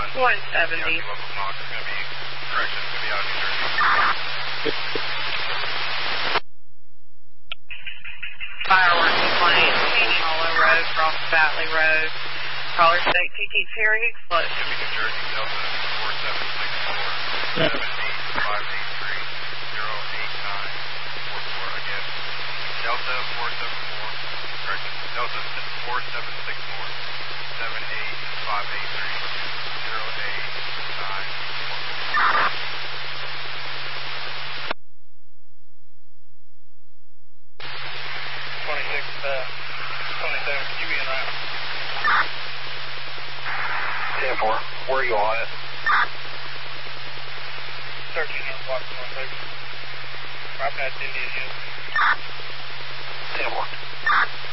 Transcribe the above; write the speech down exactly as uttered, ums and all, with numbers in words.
one seventy. Yeah, local knock. It's going to be, correction, it's going to be out of New Jersey. Fireworks plane, Caney Hollow Road, Cross Batley Road. Caller safety keeps hearing explosions. Give me New Jersey, Delta four seven six four, seven eight five eight three, zero eight nine four four. Again, Delta four seven four, correction, Delta four seven six four, seven eight five eight three, zero eight nine four four. twenty-six, uh, twenty-seven, Q E and route. ten four, where are you all at? thirteen hundred blocks of one thirty. Right past Indian Hill. ten four.